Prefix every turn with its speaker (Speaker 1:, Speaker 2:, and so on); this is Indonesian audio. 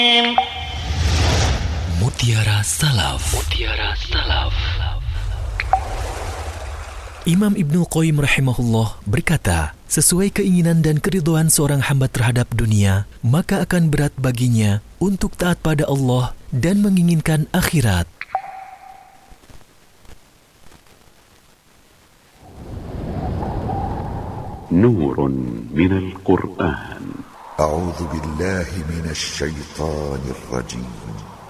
Speaker 1: Mutiara Salaf. Imam Ibnu Qayyim rahimahullah berkata, sesuai keinginan dan keridhaan seorang hamba terhadap dunia, maka akan berat baginya untuk taat pada Allah dan menginginkan akhirat.
Speaker 2: Nurun minal Qur'an.
Speaker 3: أعوذ بالله من الشيطان الرجيم